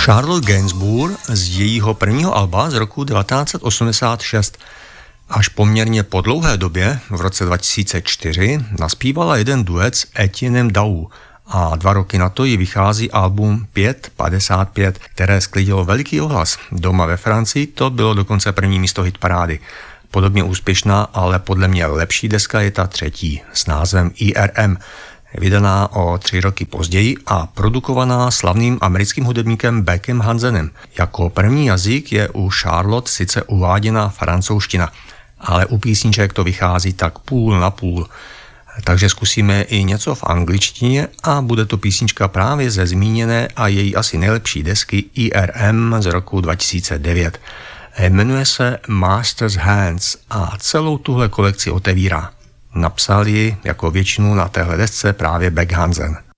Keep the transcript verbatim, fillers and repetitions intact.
Charlotte Gainsbourg z jejího prvního alba z roku devatenáct set osmdesát šest. Až poměrně po dlouhé době, v roce dva tisíce čtyři, naspívala jeden duet s Etiennem Daou a dva roky na to jí vychází album pět padesát pět, které sklidilo veliký ohlas. Doma ve Francii to bylo dokonce první místo hitparády. Podobně úspěšná, ale podle mě lepší deska je ta třetí s názvem I R M, vydaná o tři roky později a produkovaná slavným americkým hudebníkem Beckem Hansenem. Jako první jazyk je u Charlotte sice uváděna francouzština, ale u písniček to vychází tak půl na půl. Takže zkusíme i něco v angličtině a bude to písnička právě ze zmíněné a její asi nejlepší desky I R M z roku dva tisíce devět. Jmenuje se Master's Hands a celou tuhle kolekci otevírá. Napsal ji jako většinu na téhle desce právě Beck Hansen.